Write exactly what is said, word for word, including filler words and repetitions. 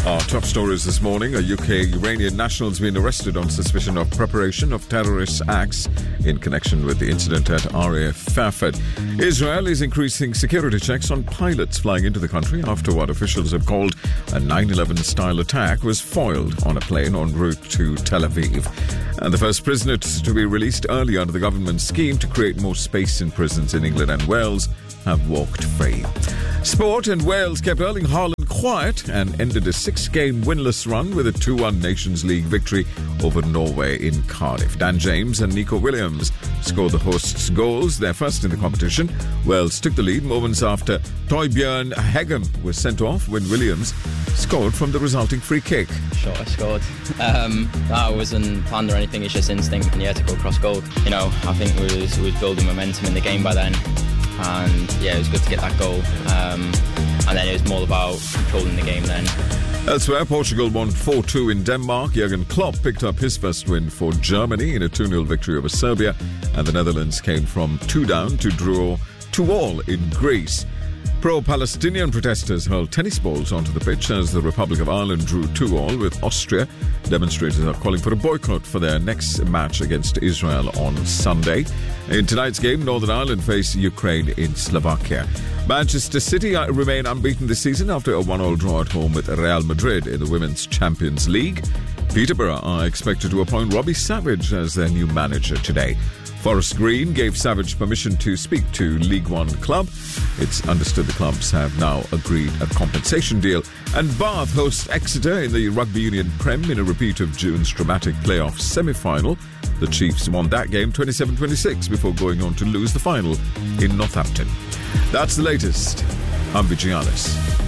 Our top stories this morning. A U K-Iranian national has been arrested on suspicion of preparation of terrorist acts in connection with the incident at R A F Fairford. Israel is increasing security checks on pilots flying into the country after what officials have called a nine eleven style attack was foiled on a plane en route to Tel Aviv. And the first prisoners to be released early under the government's scheme to create more space in prisons in England and Wales have walked free. Sport, and Wales kept Erling Haaland quiet and ended a six-game winless run with a two one Nations League victory over Norway in Cardiff. Dan James and Nico Williams scored the hosts' goals, their first in the competition. Wales took the lead moments after Torbjørn Hegem was sent off when Williams scored from the resulting free kick. Shot I scored. Um, that wasn't planned or anything, it's just instinct, and yeah, to go cross goal. You know, I think we was, we was building momentum in the game by then. And yeah, it was good to get that goal. Um, and then it was more about controlling the game then. Elsewhere, Portugal won four two in Denmark. Jurgen Klopp picked up his first win for Germany in a two nil victory over Serbia. And the Netherlands came from two down to draw two all in Greece. Pro-Palestinian protesters hurled tennis balls onto the pitch as the Republic of Ireland drew two all with Austria. Demonstrators are calling for a boycott for their next match against Israel on Sunday. In tonight's game, Northern Ireland face Ukraine in Slovakia. Manchester City remain unbeaten this season after a one all draw at home with Real Madrid in the Women's Champions League. Peterborough are expected to appoint Robbie Savage as their new manager today. Forest Green gave Savage permission to speak to League One club. It's understood the clubs have now agreed a compensation deal. And Bath hosts Exeter in the Rugby Union Prem in a repeat of June's dramatic playoff semi-final. The Chiefs won that game twenty-seven twenty-six before going on to lose the final in Northampton. That's the latest. I'm Vigianis.